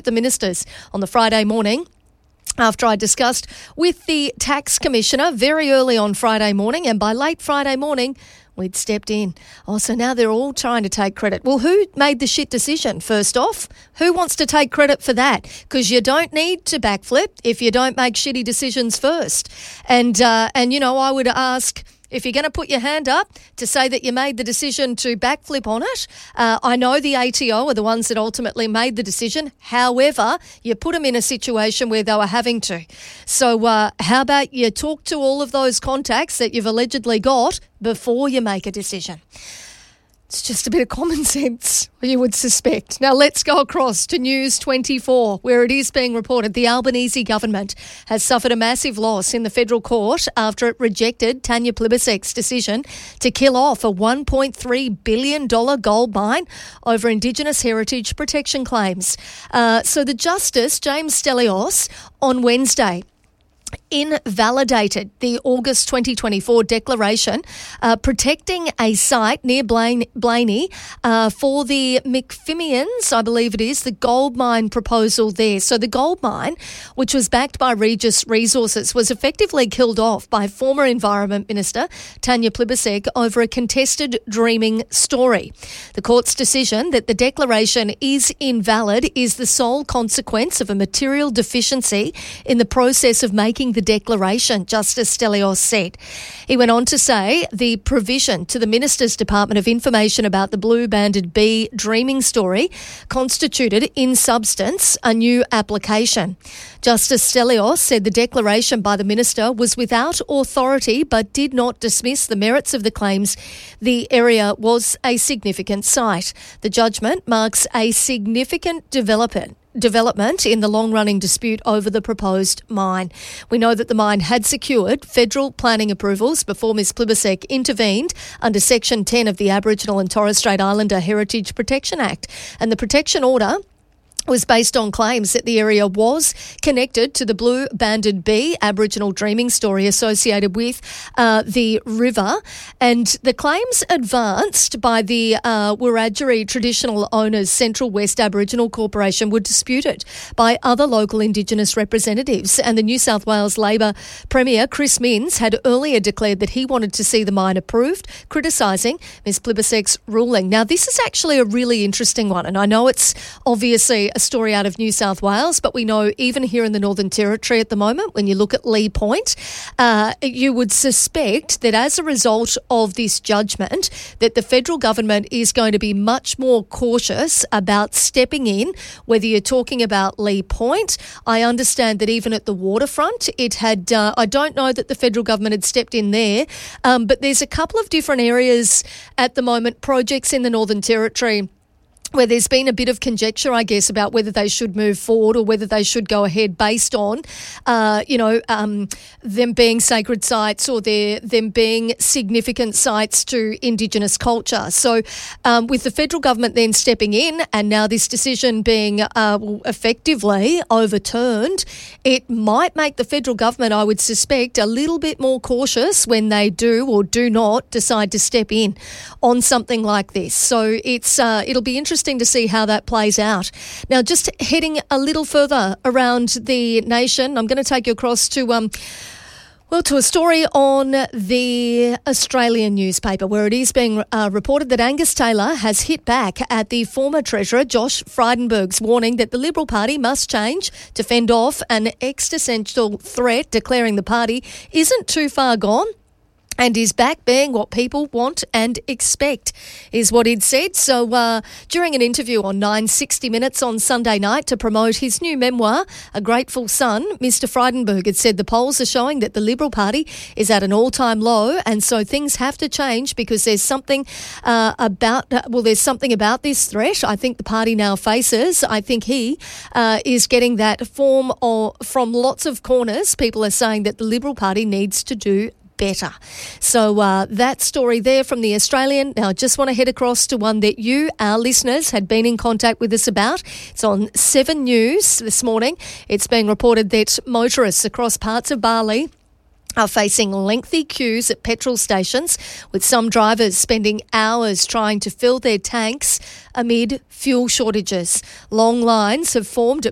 the ministers on the Friday morning after I discussed with the Tax Commissioner very early on Friday morning, and by late Friday morning, we'd stepped in. Oh, so now they're all trying to take credit. Well, who made the shit decision, first off? Who wants to take credit for that? Because you don't need to backflip if you don't make shitty decisions first. And you know, I would ask, if you're going to put your hand up to say that you made the decision to backflip on it, I know the ATO are the ones that ultimately made the decision. However, you put them in a situation where they were having to. So how about you talk to all of those contacts that you've allegedly got before you make a decision? It's just a bit of common sense, you would suspect. Now let's go across to News 24, where it is being reported the Albanese government has suffered a massive loss in the federal court after it rejected Tanya Plibersek's decision to kill off a $1.3 billion gold mine over Indigenous heritage protection claims. So the Justice, James Stelios, on Wednesday invalidated the August 2024 declaration protecting a site near Blaney for the McPhillians, I believe it is, the gold mine proposal there. So the gold mine, which was backed by Regis Resources, was effectively killed off by former Environment Minister Tanya Plibersek over a contested dreaming story. The court's decision that the declaration is invalid is the sole consequence of a material deficiency in the process of making the declaration, Justice Stelios said. He went on to say the provision to the Minister's Department of Information about the Blue Banded Bee dreaming story constituted, in substance, a new application. Justice Stelios said the declaration by the Minister was without authority but did not dismiss the merits of the claims the area was a significant site. The judgment marks a significant development in the long-running dispute over the proposed mine. We know that the mine had secured federal planning approvals before Ms Plibersek intervened under Section 10 of the Aboriginal and Torres Strait Islander Heritage Protection Act, and the protection order was based on claims that the area was connected to the Blue Banded Bee Aboriginal dreaming story associated with the river, and the claims advanced by the Wiradjuri traditional owners Central West Aboriginal Corporation were disputed by other local Indigenous representatives, and the New South Wales Labor Premier Chris Minns had earlier declared that he wanted to see the mine approved, criticising Ms Plibersek's ruling. Now, this is actually a really interesting one, and I know it's obviously a story out of New South Wales, but we know even here in the Northern Territory at the moment, when you look at Lee Point, you would suspect that as a result of this judgment, that the federal government is going to be much more cautious about stepping in, whether you're talking about Lee Point. I understand that even at the waterfront, it had, I don't know that the federal government had stepped in there, but there's a couple of different areas at the moment, projects in the Northern Territory, where there's been a bit of conjecture, I guess, about whether they should move forward or whether they should go ahead based on, them being sacred sites or them being significant sites to Indigenous culture. So with the federal government then stepping in and now this decision being effectively overturned, it might make the federal government, I would suspect, a little bit more cautious when they do or do not decide to step in on something like this. So it'll be interesting to see how that plays out. Now, just heading a little further around the nation, I'm going to take you across to a story on the Australian newspaper, where it is being reported that Angus Taylor has hit back at the former Treasurer Josh Frydenberg's warning that the Liberal Party must change to fend off an existential threat, declaring the party isn't too far gone and is back being what people want and expect, is what he'd said. So during an interview on 960 Minutes on Sunday night to promote his new memoir, A Grateful Son, Mr Frydenberg had said the polls are showing that the Liberal Party is at an all-time low, and so things have to change because there's something about this threat I think the party now faces. I think he is getting that from lots of corners. People are saying that the Liberal Party needs to do better. So that story there from the Australian. Now I just want to head across to one that you, our listeners, had been in contact with us about. It's on 7 News this morning. It's being reported that motorists across parts of Bali are facing lengthy queues at petrol stations, with some drivers spending hours trying to fill their tanks amid fuel shortages. Long lines have formed at